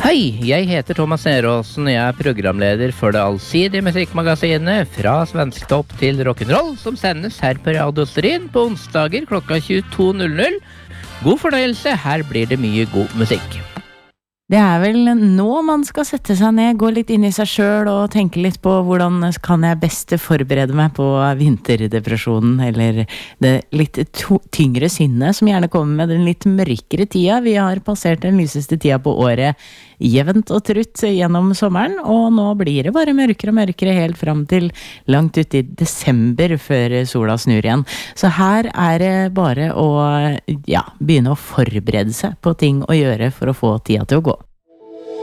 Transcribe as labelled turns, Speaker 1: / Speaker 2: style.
Speaker 1: Hei, jeg heter Thomas Neråsen, jeg er programleder for det allsidige musikkmagasinet Fra Svensktopp til Rock'n'Roll, som sendes her på Radio Stryn på onsdager klokka 22.00. God fornøyelse, her blir det mye god musikk.
Speaker 2: Det er vel nå man skal sette seg ned, gå litt inn i seg selv og tenke litt på hvordan kan jeg best forberede meg på vinterdepresjonen, eller det litt tyngre sinnet som gjerne kommer med den litt mørkere tida. Vi har passert den lyseste tida på året jevnt og trutt gjennom sommeren, og nå blir det bare mørkere og mørkere helt fram til langt ut i desember før sola snur igjen. Så her er det bare å begynne å forberede seg på ting å gjøre for å få tida til å gå.